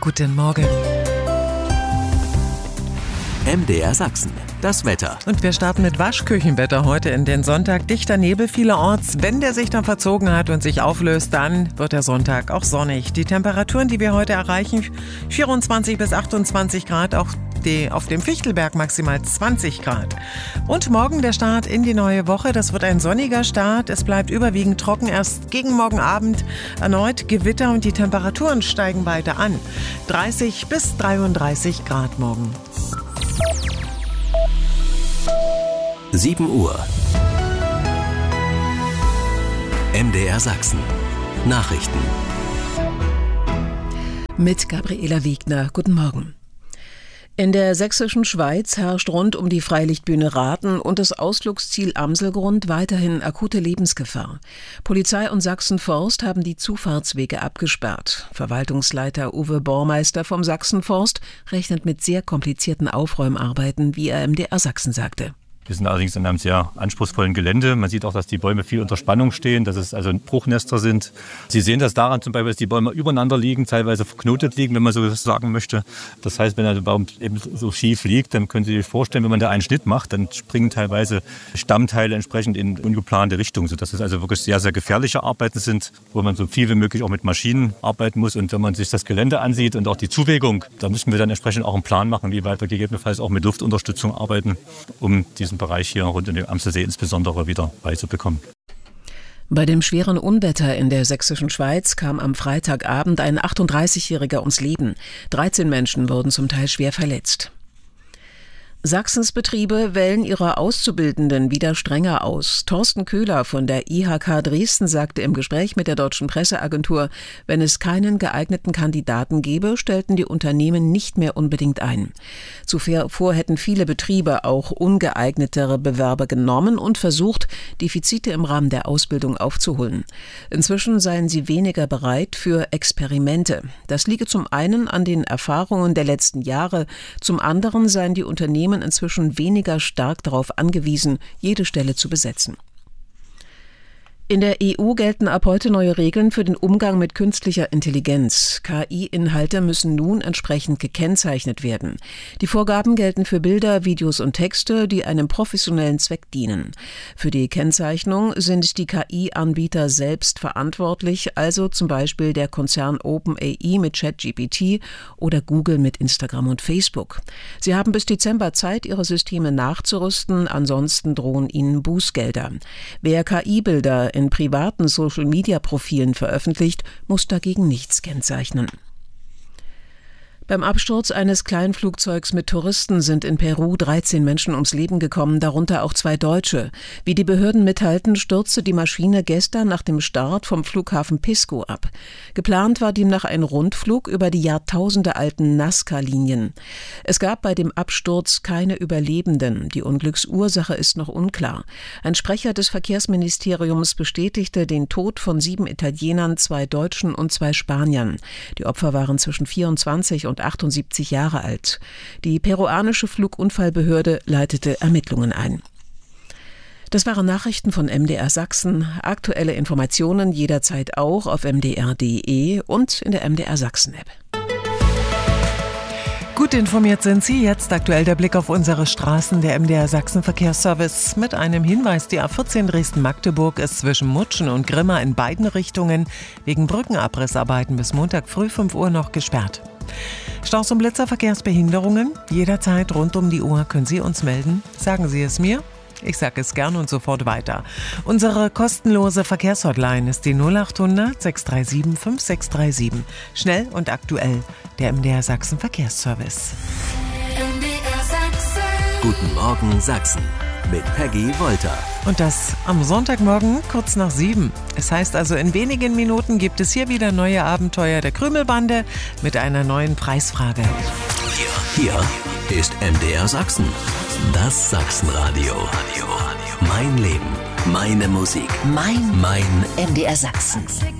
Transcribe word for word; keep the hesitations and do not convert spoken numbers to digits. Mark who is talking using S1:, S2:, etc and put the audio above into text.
S1: Guten Morgen.
S2: M D R Sachsen, das Wetter.
S1: Und wir starten mit Waschküchenwetter heute in den Sonntag. Dichter Nebel vielerorts. Wenn der sich dann verzogen hat und sich auflöst, dann wird der Sonntag auch sonnig. Die Temperaturen, die wir heute erreichen, vierundzwanzig bis achtundzwanzig Grad, auch die, auf dem Fichtelberg maximal zwanzig Grad. Und morgen der Start in die neue Woche. Das wird ein sonniger Start. Es bleibt überwiegend trocken. Erst gegen morgen Abend erneut Gewitter und die Temperaturen steigen weiter an. dreißig bis dreiunddreißig Grad morgen.
S2: sieben Uhr. M D R Sachsen. Nachrichten.
S3: Mit Gabriela Wegner. Guten Morgen. In der sächsischen Schweiz herrscht rund um die Freilichtbühne Rathen und das Ausflugsziel Amselgrund weiterhin akute Lebensgefahr. Polizei und Sachsenforst haben die Zufahrtswege abgesperrt. Verwaltungsleiter Uwe Bormeister vom Sachsenforst rechnet mit sehr komplizierten Aufräumarbeiten, wie er M D R Sachsen sagte.
S4: Wir sind allerdings in einem sehr anspruchsvollen Gelände. Man sieht auch, dass die Bäume viel unter Spannung stehen, dass es also Bruchnester sind. Sie sehen das daran zum Beispiel, dass die Bäume übereinander liegen, teilweise verknotet liegen, wenn man so sagen möchte. Das heißt, wenn der Baum eben so schief liegt, dann können Sie sich vorstellen, wenn man da einen Schnitt macht, dann springen teilweise Stammteile entsprechend in ungeplante Richtung, sodass es also wirklich sehr, sehr gefährliche Arbeiten sind, wo man so viel wie möglich auch mit Maschinen arbeiten muss. Und wenn man sich das Gelände ansieht und auch die Zuwegung, da müssen wir dann entsprechend auch einen Plan machen, wie weit wir gegebenenfalls auch mit Luftunterstützung arbeiten, um diesen Bereich hier rund um den Amstelsee insbesondere wieder beizubekommen.
S3: Bei dem schweren Unwetter in der sächsischen Schweiz kam am Freitagabend ein achtunddreißigjähriger ums Leben. dreizehn Menschen wurden zum Teil schwer verletzt. Sachsens Betriebe wählen ihre Auszubildenden wieder strenger aus. Thorsten Köhler von der I H K Dresden sagte im Gespräch mit der Deutschen Presseagentur, wenn es keinen geeigneten Kandidaten gäbe, stellten die Unternehmen nicht mehr unbedingt ein. Zuvor hätten viele Betriebe auch ungeeignetere Bewerber genommen und versucht, Defizite im Rahmen der Ausbildung aufzuholen. Inzwischen seien sie weniger bereit für Experimente. Das liege zum einen an den Erfahrungen der letzten Jahre, zum anderen seien die Unternehmen inzwischen weniger stark darauf angewiesen, jede Stelle zu besetzen. In der E U gelten ab heute neue Regeln für den Umgang mit künstlicher Intelligenz. K I-Inhalte müssen nun entsprechend gekennzeichnet werden. Die Vorgaben gelten für Bilder, Videos und Texte, die einem professionellen Zweck dienen. Für die Kennzeichnung sind die K I-Anbieter selbst verantwortlich, also zum Beispiel der Konzern OpenAI mit ChatGPT oder Google mit Instagram und Facebook. Sie haben bis Dezember Zeit, ihre Systeme nachzurüsten, ansonsten drohen ihnen Bußgelder. Wer K I-Bilder in in privaten Social-Media-Profilen veröffentlicht, muss dagegen nichts kennzeichnen. Beim Absturz eines Kleinflugzeugs mit Touristen sind in Peru dreizehn Menschen ums Leben gekommen, darunter auch zwei Deutsche. Wie die Behörden mitteilten, stürzte die Maschine gestern nach dem Start vom Flughafen Pisco ab. Geplant war demnach ein Rundflug über die jahrtausendealten Nazca-Linien. Es gab bei dem Absturz keine Überlebenden. Die Unglücksursache ist noch unklar. Ein Sprecher des Verkehrsministeriums bestätigte den Tod von sieben Italienern, zwei Deutschen und zwei Spaniern. Die Opfer waren zwischen vierundzwanzig und achtundsiebzig Jahre alt. Die peruanische Flugunfallbehörde leitete Ermittlungen ein. Das waren Nachrichten von M D R Sachsen. Aktuelle Informationen jederzeit auch auf m d r punkt d e und in der M D R Sachsen App.
S1: Gut informiert sind Sie. Jetzt aktuell der Blick auf unsere Straßen. Der M D R Sachsen Verkehrsservice mit einem Hinweis. Die A vierzehn Dresden-Magdeburg ist zwischen Mutschen und Grimma in beiden Richtungen wegen Brückenabrissarbeiten bis Montag früh fünf Uhr noch gesperrt. Staus und Blitzer, Verkehrsbehinderungen. Jederzeit rund um die Uhr können Sie uns melden. Sagen Sie es mir. Ich sage es gern und sofort weiter. Unsere kostenlose Verkehrshotline ist die null acht hundert sechs drei sieben fünf sechs drei sieben. Schnell und aktuell, der M D R Sachsen Verkehrsservice.
S2: M D R Sachsen. Guten Morgen Sachsen mit Peggy Wolter.
S1: Und das am Sonntagmorgen kurz nach sieben. Es heißt also, in wenigen Minuten gibt es hier wieder neue Abenteuer der Krümelbande mit einer neuen Preisfrage.
S2: Hier, hier ist M D R Sachsen. Das Sachsenradio. Mein Leben, meine Musik,
S5: mein,
S2: mein
S5: M D R Sachsen.